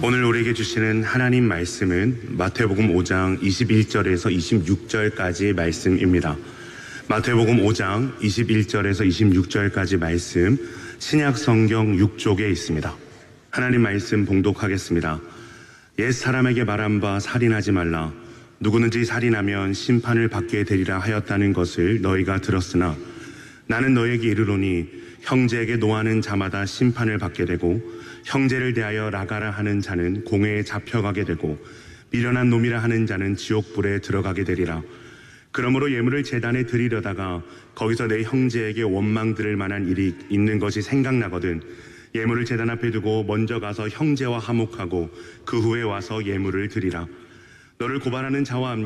오늘 우리에게 주시는 하나님 말씀은 마태복음 5장 21절에서 26절까지 말씀입니다. 마태복음 5장 21절에서 26절까지 말씀 신약 성경 6쪽에 있습니다. 하나님 말씀 봉독하겠습니다. 옛 사람에게 말한 바 살인하지 말라. 누구든지 살인하면 심판을 받게 되리라 하였다는 것을 너희가 들었으나 나는 너희에게 이르노니 형제에게 노하는 자마다 심판을 받게 되고 형제를 대하여 나가라 하는 자는 공회에 잡혀가게 되고 미련한 놈이라 하는 자는 지옥불에 들어가게 되리라. 그러므로 예물을 제단에 드리려다가 거기서 내 형제에게 원망 들을 만한 일이 있는 것이 생각나거든 예물을 제단 앞에 두고 먼저 가서 형제와 화목하고 그 후에 와서 예물을 드리라. 너를 고발하는 자와